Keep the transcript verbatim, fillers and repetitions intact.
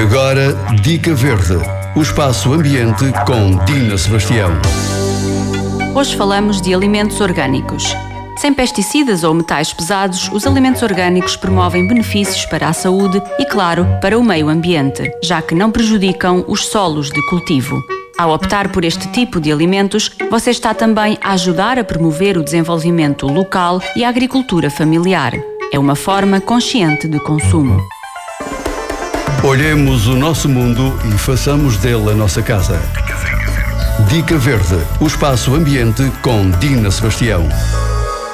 agora, Dica Verde, o espaço ambiente com Dina Sebastião. Hoje falamos de alimentos orgânicos. Sem pesticidas ou metais pesados, os alimentos orgânicos promovem benefícios para a saúde e, claro, para o meio ambiente, já que não prejudicam os solos de cultivo. Ao optar por este tipo de alimentos, você está também a ajudar a promover o desenvolvimento local e a agricultura familiar. É uma forma consciente de consumo. Olhemos o nosso mundo e façamos dele a nossa casa. Dica Verde, o espaço ambiente com Dina Sebastião.